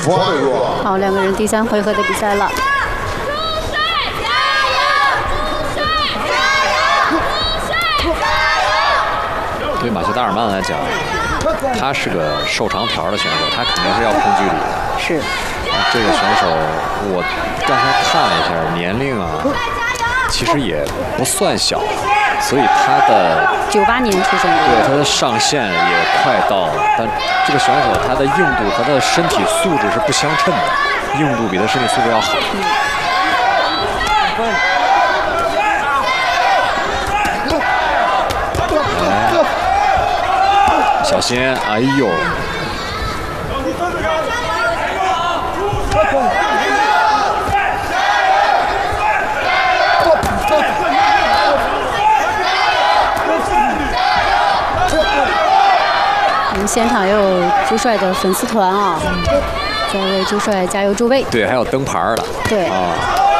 好，两个人第3回合的比赛了。 对马修·达尔曼来讲，他是个瘦长条的选手，他肯定是要控距离的。 是。 这个选手，我刚才看了一下年龄啊，其实也不算小，所以他的 98年出生的， 对他的上限也快到了。但这个选手他的硬度和他的身体素质是不相称的，硬度比他身体素质要好。小心！哎呦！ 我们现场也有朱帅的粉丝团啊，在为朱帅加油助威。 对，还有灯牌的。 对。 啊。